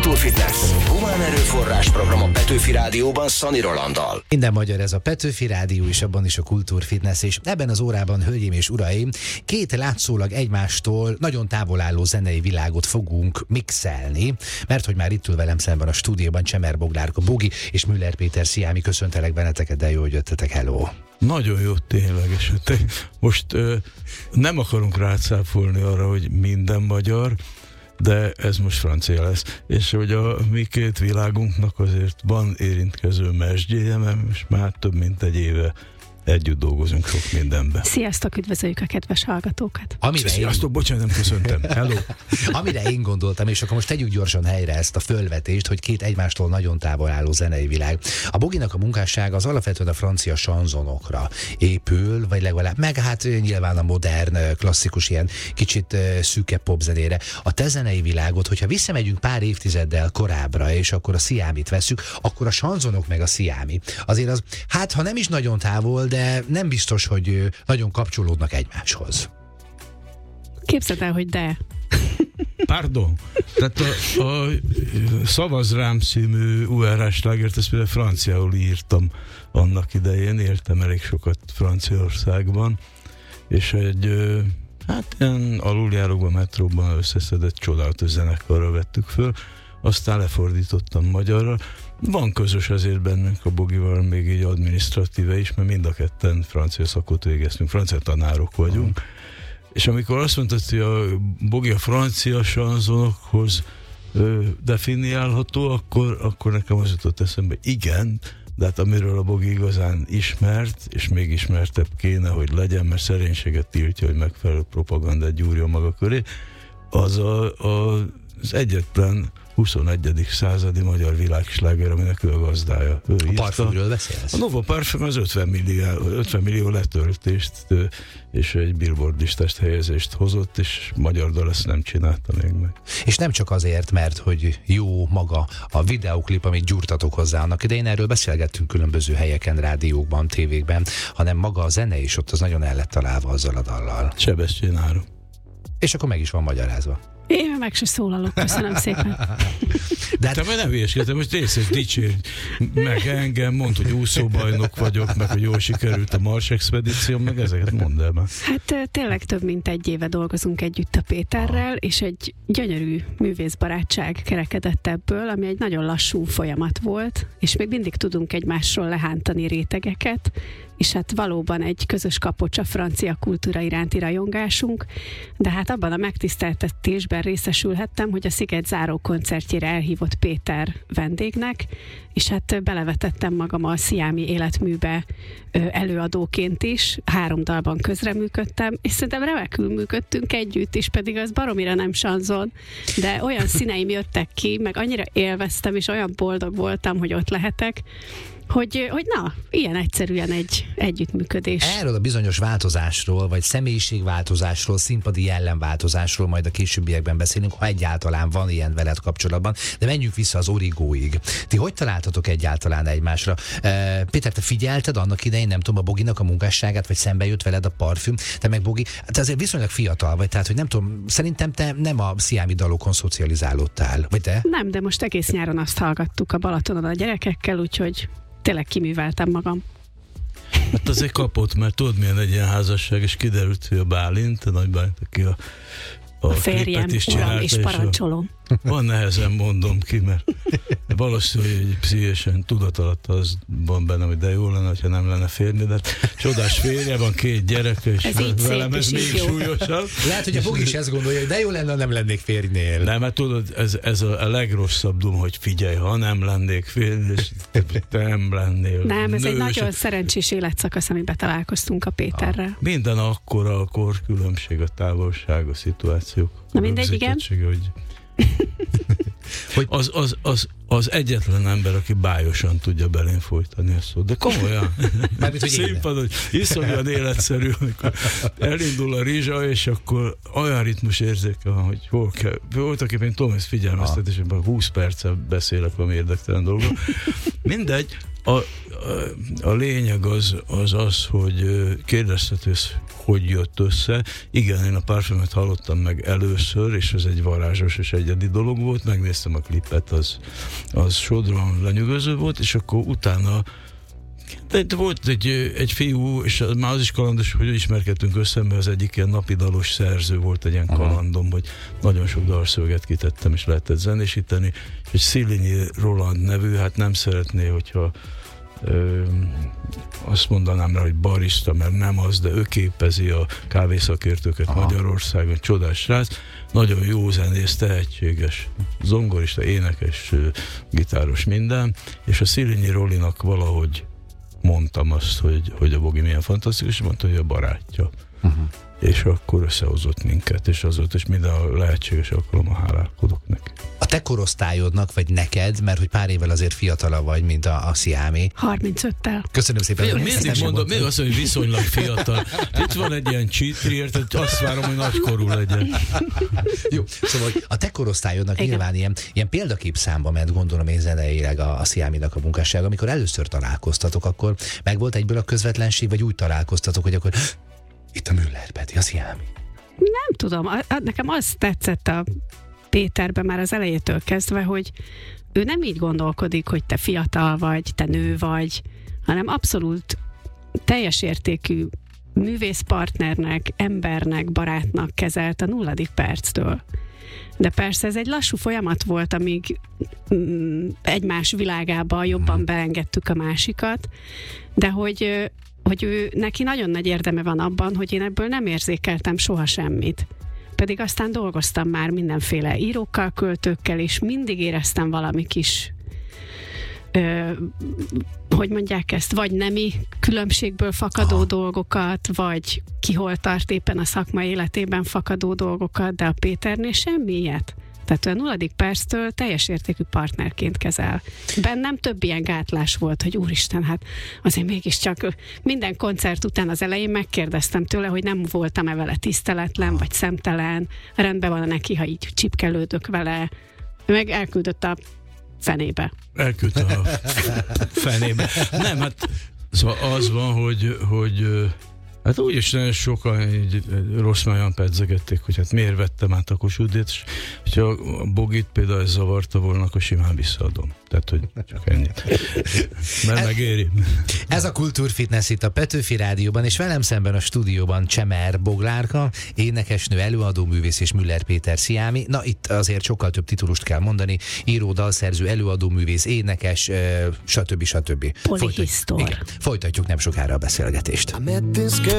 Kultúrfitness. Humán erőforrás program a Petőfi Rádióban Szani Rolanddal. Minden magyar, ez a Petőfi Rádió, és abban is a Kultúrfitness, és ebben az órában, hölgyeim és uraim, két látszólag egymástól nagyon távol álló zenei világot fogunk mixelni, mert hogy már itt ül velem szemben a stúdióban Csemer Boglárka Bogi és Müller Péter Sziámi. Köszöntelek benneteket, de jó, hogy jöttetek, hello! Nagyon jó, tényleg, és most nem akarunk rácáfolni arra, hogy minden magyar, de ez most francia lesz. És hogy a mi két világunknak azért van érintkező mesdjéje, mert most már több mint egy éve együtt dolgozunk sok mindenben. Sziasztok, üdvözöljük a kedves hallgatókat. Sziasztok, bocsánat, nem köszöntem. Hello. Amire én gondoltam, és akkor most tegyük gyorsan helyre ezt a fölvetést, hogy két egymástól nagyon távol álló zenei világ. A Boginak a munkássága az alapvetően a francia sanzonokra épül, vagy legalább, meg hát nyilván a modern, klasszikus, ilyen kicsit szűkebb popzenére. A te zenei világot, hogyha visszamegyünk pár évtizeddel korábbra, és akkor a Sziámit vesszük, akkor a sanzonok meg a Sziámi. Azért az, hát ha nem is nagyon távol, de nem biztos, hogy nagyon kapcsolódnak egymáshoz. Képzeld el, hogy de. Pardon. Tehát a Szavazz rám című URA slágert, ezt például franciául írtam annak idején, éltem elég sokat Franciaországban, és egy ilyen aluljárókban, metróban összeszedett csodálatos zenekarra vettük föl, aztán lefordítottam magyarra. Van közös azért bennünk a Bogival még így adminisztratíve is, mert mind a ketten francia szakot végeztünk, francia tanárok vagyunk. És amikor azt mondtad, hogy a Bogi a francia sanzonokhoz definiálható, akkor nekem az jutott eszembe, igen, de hát amiről a Bogi igazán ismert, és még ismertebb kéne, hogy legyen, mert szerénységet tiltja, hogy megfelelő propagandát gyúrjon maga köré, az az egyetlen 21. századi magyar világsláger, aminek ő a gazdája. Ő a Parfümről beszélsz? A Nova Parfüm az 50 millió letöltést és egy Billboard listás helyezést hozott, és magyar dal ezt nem csinálta még meg. És nem csak azért, mert hogy jó maga a videóklip, amit gyúrtatok hozzá annak idején, erről beszélgettünk különböző helyeken, rádiókban, tévékben, hanem maga a zene is ott az nagyon el lett találva azzal a dallal. Sebestyén Áron. És akkor meg is van magyarázva. Én meg se szólalok, köszönöm szépen. De te majd nem hülyeskedtem, most észre dicsérj meg engem, mondd, hogy úszóbajnok vagyok, meg hogy jól sikerült a Mars expedíció, meg ezeket mondd el már. Hát tényleg több mint egy éve dolgozunk együtt a Péterrel, és egy gyönyörű művészbarátság kerekedett ebből, ami egy nagyon lassú folyamat volt, és még mindig tudunk egymásról lehántani rétegeket, és hát valóban egy közös kapocs a francia kultúra iránti rajongásunk, de hát abban a megtiszteltetésben részesülhettem, hogy a Sziget záró koncertjére elhívott Péter vendégnek, és hát belevetettem magam a Sziámi életműbe előadóként is, 3 dalban közreműködtem, és szerintem remekül működtünk együtt is, pedig az baromira nem sanzon, de olyan színeim jöttek ki, meg annyira élveztem, és olyan boldog voltam, hogy ott lehetek, hogy na, ilyen egyszerűen egy együttműködés. Erről a bizonyos változásról, vagy személyiségváltozásról, színpadi jellemváltozásról majd a későbbiekben beszélünk, ha egyáltalán van ilyen veled kapcsolatban, de menjünk vissza az Origóig. Ti hogy találtatok egyáltalán egymásra? Péter, te figyelted annak idején, nem tudom, a Boginak a munkásságát, vagy szembe jött veled a Parfüm? Te meg Bogi, te azért viszonylag fiatal vagy, tehát hogy nem tudom, szerintem te nem a Sziámi dalokon szocializálódtál, vagy te? Nem, de most egész nyáron azt hallgattuk a Balatonon a gyerekekkel, úgyhogy tényleg kiműveltem magam. Hát azért kapott, mert tudod milyen egy ilyen házasság, és kiderült, hogy a Bálint, a Nagy Bálint, aki a férjem, uram, és parancsolom. Van nehezen mondom ki, mert valószínűleg egy pszichésen tudat alatt az van benne, hogy de jó lenne, ha nem lenne férni, de csodás férje van, 2 gyereke, és velem ez még súlyosabb. Lehet, hogy a Bogi is ezt gondolja, hogy de jó lenne, ha nem lennék férjnél. Nem, mert tudod, ez a legrosszabb dum, hogy figyelj, ha nem lennék férni, és te nem lennél. Nem, ez egy nagyon szerencsés életszakasz, amiben találkoztunk a Péterrel. Minden akkora a korkülönbség, a távolság, a szituációk. Na mindegy, igen. Az egyetlen ember, aki bájosan tudja belén folytani a szót. De komolyan. Színpadon, iszonyúan életszerű, amikor elindul a rizsa, és akkor olyan ritmus érzékel, hogy hol kell. Voltak éppen Thomas figyelmeztetésében 20 perccel beszélek valami érdektelen dolgok. Mindegy, A lényeg az, hogy kérdezted, hogy jött össze. Igen, én a Parfümet hallottam meg először, és ez egy varázsos és egyedi dolog volt. Megnéztem a klipet, az sodron lenyűgöző volt, és akkor utána volt egy fiú, és már az is kalandos, hogy ismerkedtünk össze, mert az egyik ilyen napidalos szerző volt, egy ilyen kalandom, hogy nagyon sok dalszöveget kitettem, és lehetett zenésíteni. Egy Szilinyi Roland nevű, hát nem szeretné, hogyha azt mondanám rá, hogy barista, mert nem az, de ő képezi a kávészakértőket Magyarországon, csodás srác, nagyon jó zenész, tehetséges, zongorista, énekes, gitáros, minden, és a Szilinyi Rolinak valahogy mondtam azt, hogy a Bogi milyen fantasztikus, és mondta, hogy a barátja. És akkor összehozott minket, és azóta is minden lehetséges alkalommal hálálkodok neki. A te korosztályodnak, vagy neked, mert hogy pár évvel azért fiatalabb vagy, mint a Sziámi. 35-tel. Köszönöm szépen. Mindig mondom, még azt mondom, hogy viszonylag fiatal. Itt van egy ilyen csítriért, hogy azt várom, hogy nagykorú legyen. Jó, szóval a te korosztályodnak nyilván ilyen példaképszámba ment, gondolom én zeneileg a Sziáminak a munkássága. Amikor először találkoztatok, akkor meg volt egyből a közvetlenség, vagy úgy találkoztatok, hogy akkor itt a Müller Peti, a Sziámi. Nem tudom, nekem az tetszett a Péterben már az elejétől kezdve, hogy ő nem így gondolkodik, hogy te fiatal vagy, te nő vagy, hanem abszolút teljes értékű művészpartnernek, embernek, barátnak kezelt a 0. perctől. De persze ez egy lassú folyamat volt, amíg egymás világába jobban beengedtük a másikat, de hogy ő neki nagyon nagy érdeme van abban, hogy én ebből nem érzékeltem soha semmit. Pedig aztán dolgoztam már mindenféle írókkal, költőkkel, és mindig éreztem valami kis, hogy mondják ezt, vagy nemi különbségből fakadó dolgokat, vagy ki hol tart éppen a szakmai életében fakadó dolgokat, de a Péternél semmi ilyet. Tehát a 0. perctől teljes értékű partnerként kezel. Bennem több ilyen gátlás volt, hogy úristen, hát azért mégiscsak minden koncert után az elején megkérdeztem tőle, hogy nem voltam-e vele tiszteletlen, vagy szemtelen, rendben van neki, ha így csipkelődök vele. Meg elküldött a fenébe. Elküldte a fenébe. Nem, hát szóval az van, hogy hát úgyis nagyon sokan rossz májan pedzegették, hogy hát miért vettem át a Kossuth-t, és hogyha a Bogit például ez zavarta volna, akkor simán visszaadom. Tehát, hogy csak ennyit. Mert megéri. Ez a Kultúrfitness itt a Petőfi Rádióban, és velem szemben a stúdióban Csemer Boglárka, énekesnő, előadóművész és Müller Péter Sziámi. Na, itt azért sokkal több titulust kell mondani. Író, dalszerző, előadóművész, énekes, stb. Polihisztor. Folytatjuk nem sokára a beszélgetést.